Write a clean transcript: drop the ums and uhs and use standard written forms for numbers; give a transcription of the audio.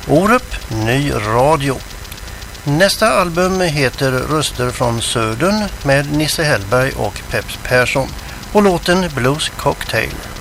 Orup, ny radio. Nästa album heter Röster från Södern med Nisse Hellberg och Peps Persson och låten Blues Cocktail.